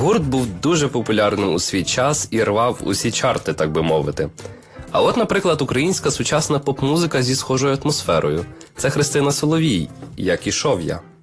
Гурт був дуже популярним у свій час і рвав усі чарти, так би мовити. А от, наприклад, українська сучасна поп-музика зі схожою атмосферою. Це Христина Соловій, «Як ішов я».